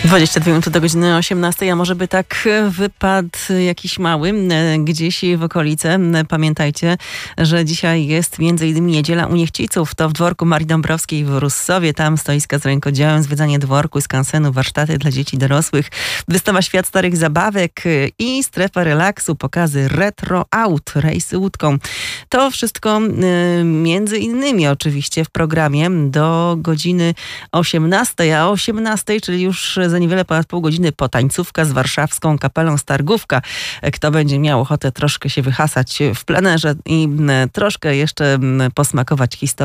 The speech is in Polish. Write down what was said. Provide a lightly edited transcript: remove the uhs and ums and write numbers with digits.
22 minuty do godziny 18, a może by tak wypadł jakiś mały gdzieś w okolice. Pamiętajcie, że dzisiaj jest m.in. niedziela u Niechciców. To w dworku Marii Dąbrowskiej w Russowie. Tam stoiska z rękodziełem, zwiedzanie dworku, skansenu, warsztaty dla dzieci i dorosłych, wystawa Świat Starych Zabawek i strefa relaksu, pokazy retro aut, rejsy łódką. To wszystko między innymi oczywiście w programie do godziny 18, a o 18, czyli już za niewiele ponad pół godziny potańcówka z warszawską kapelą Stargówka. Kto będzie miał ochotę troszkę się wyhasać w plenerze i troszkę jeszcze posmakować historii